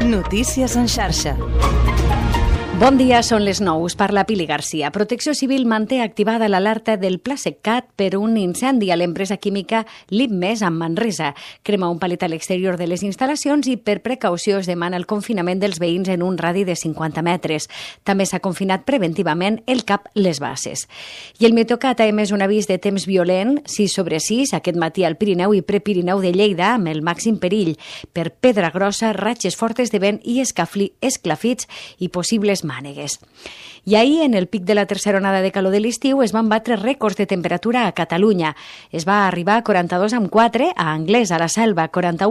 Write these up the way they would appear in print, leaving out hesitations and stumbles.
Notícies en xarxa. Bon dia, són les 9. Us parla Pili Garcia. Protecció Civil manté activada l'alerta del Pla Seccat per un incendi a l'empresa química Lipmes a Manresa. Crema un palet a l'exterior de les instal·lacions i per precaució es demana el confinament dels veïns en un radi de 50 metres. També s'ha confinat preventivament el CAP Les Basses. I el Meteocat ha emès un avís de temps violent 6/6 aquest matí al Pirineu i Prepirineu de Lleida amb el màxim perill per pedra grossa, ratxes fortes de vent i esclafits i possibles mànegues. I ahir, en el pic de la tercera onada de calor de l'estiu, es van batre rècords de temperatura a Catalunya. Es va arribar a 42,4 a Anglès, a la Selva,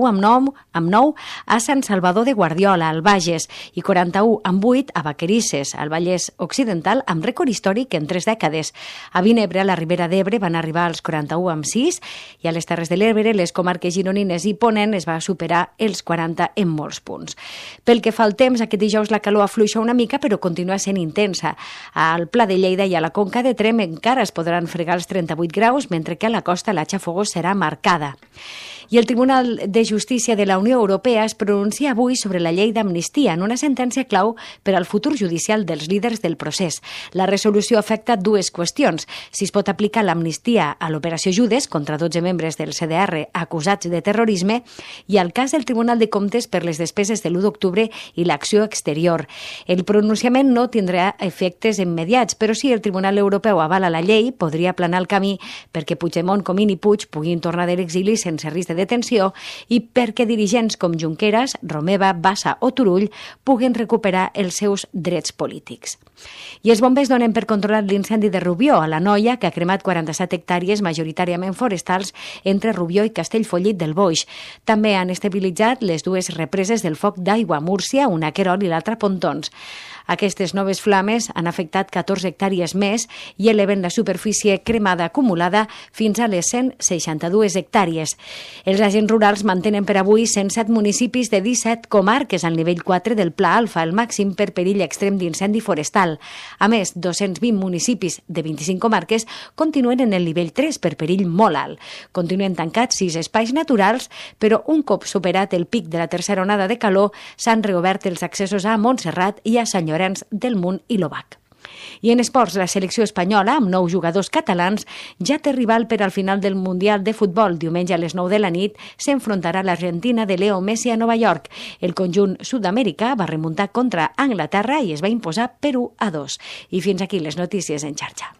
41,9 a Sant Salvador de Guardiola, al Bages, i 41,8 a Vacarisses, al Vallès Occidental, amb rècord històric en 3 dècades. A Vinebre, a la Ribera d'Ebre, van arribar als 41,6 i a les Terres de l'Ebre, les comarques gironines i Ponent, es va superar els 40 en molts punts. Pel que fa al temps, aquest dijous la calor afluixa una mica, però continua sent intensa. Al Pla de Lleida i a la Conca de Tremp encara es podran fregar els 38 graus, mentre que a la costa la xafogor serà marcada. I el Tribunal de Justícia de la Unió Europea es pronuncia avui sobre la llei d'amnistia en una sentència clau per al futur judicial dels líders del procés. La resolució afecta dues qüestions: si es pot aplicar l'amnistia a l'operació Judes contra 12 membres del CDR acusats de terrorisme i al cas del Tribunal de Comptes per les despeses de l'1 d'octubre i l'acció exterior. El pronunciament no tindrà efectes immediats, però si el Tribunal Europeu avala la llei, podria aplanar el camí perquè Puigdemont, Comín i Puig puguin tornar de l'exili sense risc de detenció i perquè dirigents com Junqueras, Romeva, Bassa o Turull puguen recuperar els seus drets polítics. I els bombers donen per controlar l'incendi de Rubió, a l'Anoia, que ha cremat 47 hectàrees majoritàriament forestals entre Rubió i Castellfollit del Boix. També han estabilitzat les dues represes del foc d'aigua a Múrcia, una a Querol i l'altra a Pontons. Aquestes noves flames han afectat 14 hectàrees més i eleven la superfície cremada acumulada fins a les 162 hectàrees. Els agents rurals mantenen per avui 107 municipis de 17 comarques al nivell 4 del Pla Alfa, el màxim per perill extrem d'incendi forestal. A més, 220 municipis de 25 comarques continuen en el nivell 3 per perill molt alt. Continuen tancats 6 espais naturals, però un cop superat el pic de la tercera onada de calor, s'han reobert els accessos a Montserrat i a Sant Llorenç del Munt i l'Obac. I en esports, la selecció espanyola, amb 9 jugadors catalans, ja té rival per al final del Mundial de Futbol. Diumenge a les 9 de la nit s'enfrontarà l'Argentina de Leo Messi a Nova York. El conjunt sud-americà va remuntar contra Anglaterra i es va imposar per 1-2. I fins aquí les notícies en xarxa.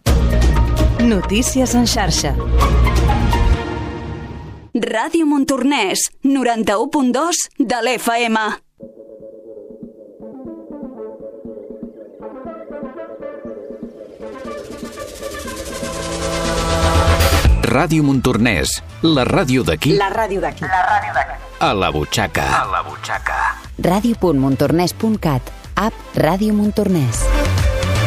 Notícies en xarxa. Ràdio Montornès, 91.2 de l'FM. Ràdio Montornès, la ràdio d'aquí. La ràdio d'aquí. A la butxaca. Ràdio.montornès.cat, app Ràdio Montornès.